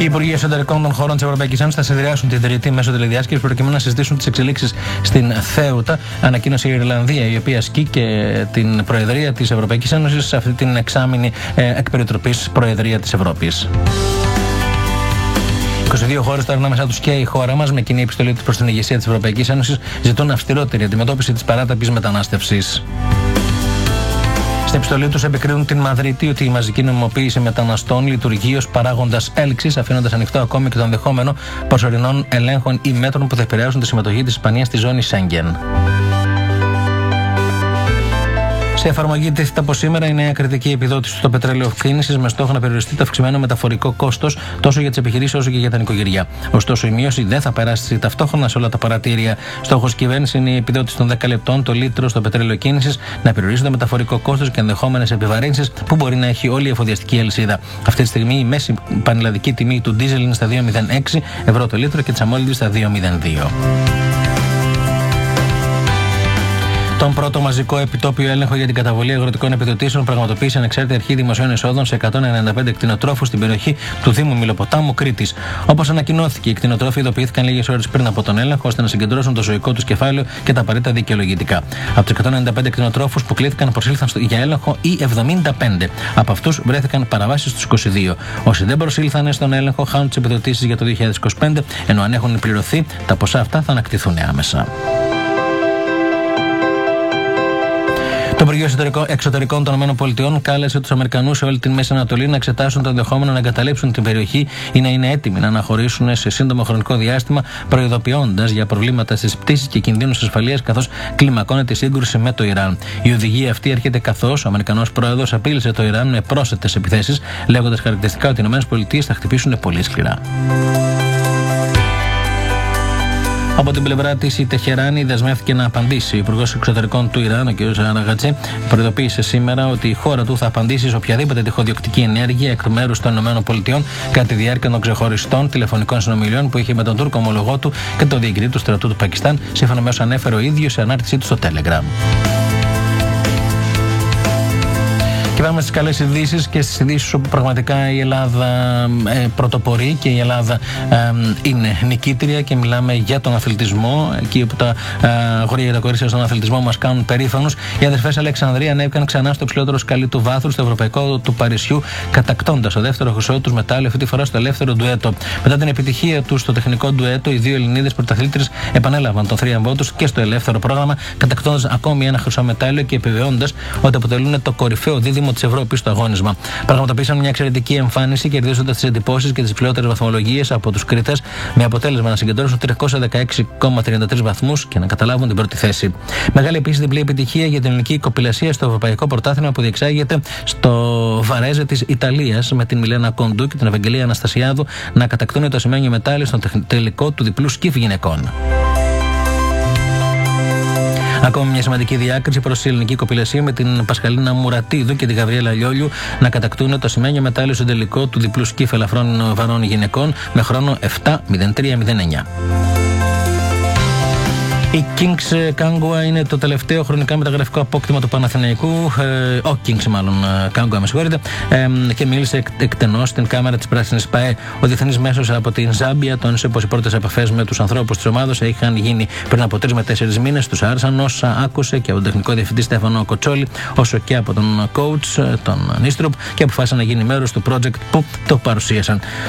Οι Υπουργοί Εσωτερικών των χωρών της Ευρωπαϊκής Ένωσης θα συνεδριάσουν την Τρίτη μέσω τηλεδιάσκεψης προκειμένου να συζητήσουν τις εξελίξεις στην Θέουτα. Ανακοίνωσε η Ιρλανδία, η οποία ασκεί και την Προεδρία της Ευρωπαϊκής Ένωσης σε αυτή την εξάμηνη εκ περιτροπής Προεδρία της Ευρώπης. 22 χώρες τώρα ανάμεσά τους και η χώρα μας, με κοινή επιστολή τους προς την ηγεσία της Ευρωπαϊκής Ένωσης, ζητούν αυστηρότερη αντιμετώπιση της παράτυπης μετανάστευσης. Στην επιστολή τους επικρίνουν την Μαδρίτη ότι η μαζική νομιμοποίηση μεταναστών λειτουργεί ως παράγοντας έλξης, αφήνοντας ανοιχτό ακόμη και το ενδεχόμενο προσωρινών ελέγχων ή μέτρων που θα επηρεάσουν τη συμμετοχή της Ισπανίας στη ζώνη Σέγγεν. Σε εφαρμογή τίθεται από σήμερα η νέα κρατική επιδότηση στο πετρέλαιο κίνησης με στόχο να περιοριστεί το αυξημένο μεταφορικό κόστος τόσο για τις επιχειρήσεις όσο και για τα νοικοκυριά. Ωστόσο, η μείωση δεν θα περάσει ταυτόχρονα σε όλα τα παρατήρια. Στόχος της κυβέρνησης είναι η επιδότηση των 10 λεπτών το λίτρο στο πετρέλαιο κίνησης να περιορίσει το μεταφορικό κόστος και ενδεχόμενες επιβαρύνσεις που μπορεί να έχει όλη η εφοδιαστική αλυσίδα. Αυτή τη στιγμή η μέση πανελλαδική τιμή του ντίζελ είναι στα 2,06 ευρώ το λίτρο και της αμόλυντης στα 2,02. Τον πρώτο μαζικό επιτόπιο έλεγχο για την καταβολή αγροτικών επιδοτήσεων πραγματοποίησε ανεξάρτητη αρχή δημοσίων εσόδων σε 195 κτηνοτρόφους στην περιοχή του Δήμου Μηλοποτάμου, Κρήτης. Όπως ανακοινώθηκε, οι κτηνοτρόφοι ειδοποιήθηκαν λίγες ώρες πριν από τον έλεγχο ώστε να συγκεντρώσουν το ζωικό τους κεφάλαιο και τα απαραίτητα δικαιολογητικά. Από τους 195 κτηνοτρόφους που κλήθηκαν προσήλθαν για έλεγχο οι 75. Από αυτούς βρέθηκαν παραβάσεις στους 22. Όσοι δεν προσήλθαν στον έλεγχο χάνουν τις επιδοτήσεις για το 2025, ενώ αν έχουν πληρωθεί, τα ποσά αυτά θα ανακτηθούν άμεσα. Το Υπουργείο Εξωτερικών των ΗΠΑ κάλεσε τους Αμερικανούς σε όλη τη Μέση Ανατολή να εξετάσουν το ενδεχόμενο να εγκαταλείψουν την περιοχή ή να είναι έτοιμοι να αναχωρήσουν σε σύντομο χρονικό διάστημα, προειδοποιώντας για προβλήματα στις πτήσεις και κινδύνους ασφαλείας καθώς κλιμακώνεται η σύγκρουση με το Ιράν. Η οδηγία αυτή έρχεται καθώς ο Αμερικανός πρόεδρος απείλησε το Ιράν με πρόσθετες επιθέσεις, λέγοντας χαρακτηριστικά ότι οι ΗΠΑ θα χτυπήσουν πολύ σκληρά. Από την πλευρά της, η Τεχεράνη δεσμεύτηκε να απαντήσει. Ο Υπουργός Εξωτερικών του Ιράν, ο κ. Αραγατζή, προειδοποίησε σήμερα ότι η χώρα του θα απαντήσει σε οποιαδήποτε τυχοδιοκτική ενέργεια εκ μέρους των ΗΠΑ κατά τη διάρκεια των ξεχωριστών τηλεφωνικών συνομιλιών που είχε με τον Τούρκο ομολογό του και τον διοικητή του στρατού του Πακιστάν, σύμφωνα με όσα ανέφερε ο ίδιος σε ανάρτησή του στο Telegram. Και πάμε στις καλές ειδήσεις και στις ειδήσεις όπου πραγματικά η Ελλάδα πρωτοπορεί και η Ελλάδα είναι νικήτρια και μιλάμε για τον αθλητισμό. Εκεί όπου τα αγόρια και τα κορίτσια στον αθλητισμό μας κάνουν περήφανους. Οι αδερφές Αλεξανδρία ανέβηκαν ξανά στο υψηλότερο σκαλί του βάθρου στο Ευρωπαϊκό του Παρισιού, κατακτώντας το δεύτερο χρυσό τους μετάλλιο, αυτή τη φορά στο ελεύθερο ντουέτο. Μετά την επιτυχία τους στο τεχνικό ντουέτο, οι δύο Ελληνίδες πρωταθλήτριες επανέλαβαν τον θρίαμβό τους και στο ελεύθερο πρόγραμμα, κατακτώντας ακόμη ένα χρυσό μετάλλιο και επιβεβαιώντας ότι αποτελούν το κορυφαίο δίδυμο της Ευρώπης στο αγώνισμα. Πραγματοποίησαν μια εξαιρετική εμφάνιση, κερδίζοντας τις εντυπώσεις και τις υψηλότερες βαθμολογίες από τους κριτές, με αποτέλεσμα να συγκεντρώσουν 316,33 βαθμούς και να καταλάβουν την πρώτη θέση. Μεγάλη επίσης διπλή επιτυχία για την ελληνική κοπηλασία στο Ευρωπαϊκό Πρωτάθλημα που διεξάγεται στο Βαρέζε της Ιταλίας, με την Μιλένα Κοντού και την Ευαγγελία Αναστασιάδου να κατακτούν το ασημένιο μετάλλιο στον τελικό του διπλού σκιφ γυναικών. Ακόμη μια σημαντική διάκριση προς τη ελληνική κοπηλασία με την Πασχαλίνα Μουρατίδου και την Γαβριέλα Λιόλιου να κατακτούν το ασημένιο μετάλλιο στον τελικό του διπλού σκιφ ελαφρών βαρών γυναικών με χρόνο 7:03:09. Η Kings Kangua είναι το τελευταίο χρονικά μεταγραφικό απόκτημα του Παναθηναϊκού. Ο Kings, μάλλον, Kangua, με συγχωρείτε. Και μίλησε εκτενώς στην κάμερα της Πράσινης ΠΑΕ. Ο διεθνής μέσος από την Ζάμπια τόνισε πως οι πρώτες επαφές με τους ανθρώπους της ομάδας είχαν γίνει πριν από 3 με 4 μήνες. Τους άρεσαν όσα άκουσε και από τον τεχνικό διευθυντή Στέφανο Κοτσόλη, όσο και από τον coach, τον Νίστρουπ, και αποφάσισαν να γίνει μέρος του project που το παρουσίασαν.